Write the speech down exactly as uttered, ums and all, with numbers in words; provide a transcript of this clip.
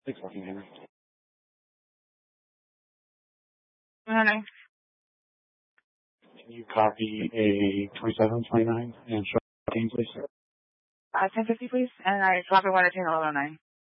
Thanks for watching, Henry. Henry. Can you copy a twenty-seven twenty-nine and show team, please? Uh, ten fifty, please. And I copy one at ten eleven nine.